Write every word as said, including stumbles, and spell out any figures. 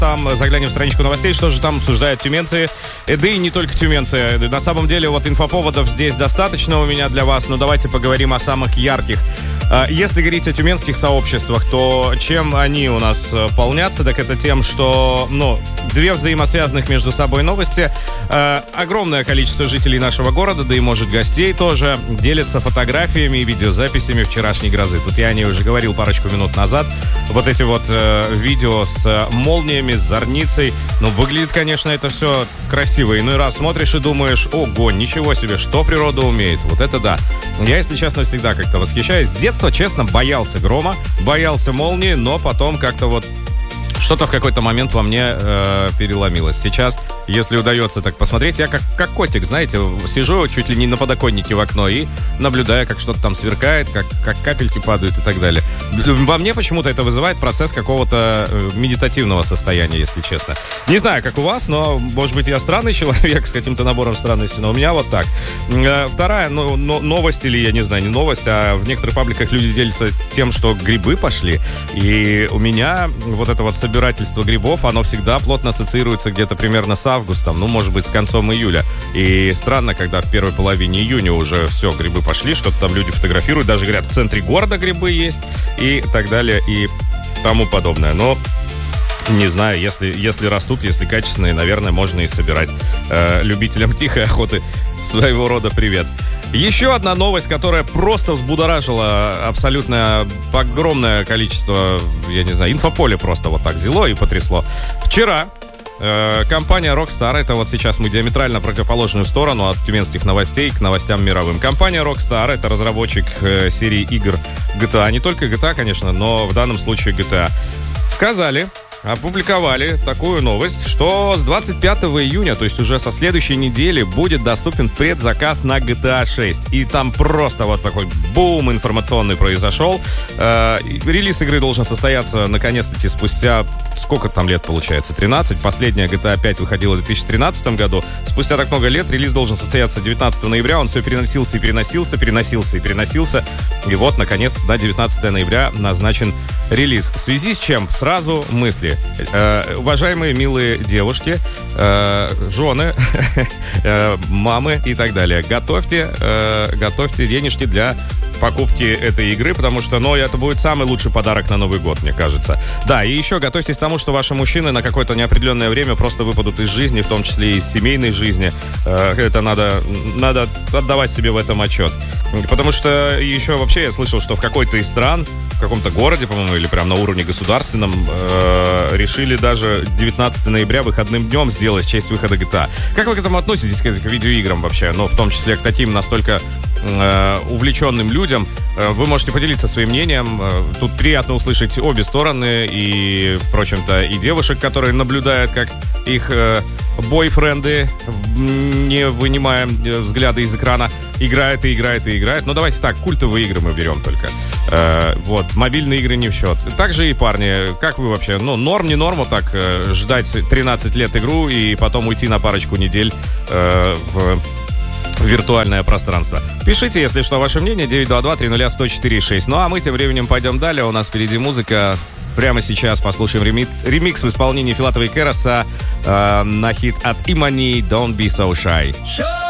там заглянем в страничку новостей, что же там обсуждают тюменцы, да и не только тюменцы. На самом деле, вот инфоповодов здесь достаточно у меня для вас, но давайте поговорим о самых ярких. Если говорить о тюменских сообществах, то чем они у нас полнятся, так это тем, что, ну, две взаимосвязанных между собой новости. Огромное количество жителей нашего города, да и, может, гостей тоже, делятся фотографиями и видеозаписями вчерашней грозы. Тут я о ней уже говорил парочку минут назад. Вот эти вот э, видео с молниями, с зорницей. Ну, выглядит, конечно, это все красиво. Иной раз смотришь и думаешь: ого, ничего себе, что природа умеет. Вот это да. Я, если честно, всегда как-то восхищаюсь. С детства, честно, боялся грома, боялся молнии, но потом как-то вот что-то в какой-то момент во мне э, переломилось. Сейчас, если удается так посмотреть, я как, как котик, знаете, сижу чуть ли не на подоконнике в окно и наблюдаю, как что-то там сверкает, как, как капельки падают и так далее. Во мне почему-то это вызывает процесс какого-то медитативного состояния, если честно. Не знаю, как у вас, но, может быть, я странный человек с каким-то набором странностей, но у меня вот так. Вторая ну, новость, или, я не знаю, не новость, а в некоторых пабликах люди делятся тем, что грибы пошли. И у меня вот это вот собирательство грибов, оно всегда плотно ассоциируется где-то примерно с августом, ну, может быть, с концом июля. И странно, когда в первой половине июня уже все, грибы пошли, что-то там люди фотографируют, даже говорят, в центре города грибы есть, и так далее, и тому подобное. Но не знаю, если, если растут, если качественные, наверное, можно и собирать. Э, любителям тихой охоты своего рода привет. Еще одна новость, которая просто взбудоражила абсолютно огромное количество, я не знаю, инфополе просто вот так взяло и потрясло. Вчера э, компания Rockstar, это вот сейчас мы диаметрально противоположную сторону от тюменских новостей к новостям мировым. Компания Rockstar — это разработчик э, серии игр джи ти эй, не только джи ти эй, конечно, но в данном случае джи ти эй. Сказали, опубликовали такую новость, что с двадцать пятого июня, то есть уже со следующей недели, будет доступен предзаказ на джи ти эй шесть. И там просто вот такой бум информационный произошел. Э, релиз игры должен состояться наконец-таки спустя, сколько там лет получается, тринадцать. Последняя джи ти эй пять выходила в две тысячи тринадцатом году. Спустя так много лет релиз должен состояться девятнадцатого ноября. Он все переносился и переносился, переносился и переносился. И вот, наконец, на девятнадцатого ноября назначен релиз. В связи с чем? Сразу мысли. Э, уважаемые милые девушки, э, жены, э, мамы и так далее, готовьте, э, готовьте денежки для покупки этой игры, потому что, ну, это будет самый лучший подарок на Новый год, мне кажется. Да, и еще готовьтесь к тому, что ваши мужчины на какое-то неопределенное время просто выпадут из жизни, в том числе и из семейной жизни. Это надо, надо отдавать себе в этом отчет. Потому что еще вообще я слышал, что в какой-то из стран, в каком-то городе, по-моему, или прям на уровне государственном, э, решили даже девятнадцатого ноября выходным днем сделать в честь выхода джи ти эй. Как вы к этому относитесь, к, к видеоиграм вообще? Ну, в том числе к таким настолько э, увлеченным людям. Э, вы можете поделиться своим мнением. Э, тут приятно услышать обе стороны. И, впрочем-то, и девушек, которые наблюдают, как их э, бойфренды, не вынимая взгляды из экрана, играет и играет и играет. Ну, давайте так, культовые игры мы берем только. Э, вот, мобильные игры не в счет. Также и парни, как вы вообще? Ну, норм, не норм, вот так э, ждать тринадцать лет игру и потом уйти на парочку недель э, в виртуальное пространство. Пишите, если что, ваше мнение. девять два два три ноль сто четыре шесть. Ну, а мы тем временем пойдем далее. У нас впереди музыка. Прямо сейчас послушаем ремикс, ремикс в исполнении Филатова и Кероса э, на хит от Имани «Don't Be So Shy».